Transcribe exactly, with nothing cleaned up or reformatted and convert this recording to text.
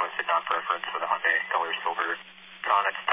sit down preference for the Hyundai color silver. Get on it.